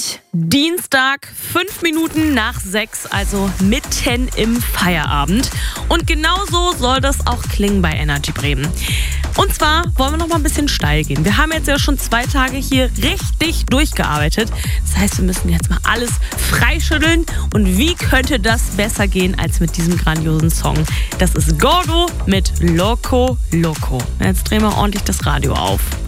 Abend, Dienstag, 5 Minuten nach 6, also mitten im Feierabend. Und genauso soll das auch klingen bei Energy Bremen. Und zwar wollen wir noch mal ein bisschen steil gehen. Wir haben jetzt ja schon 2 Tage hier richtig durchgearbeitet. Das heißt, wir müssen jetzt mal alles freischütteln. Und wie könnte das besser gehen als mit diesem grandiosen Song? Das ist Gordo mit Loco Loco. Jetzt drehen wir ordentlich das Radio auf.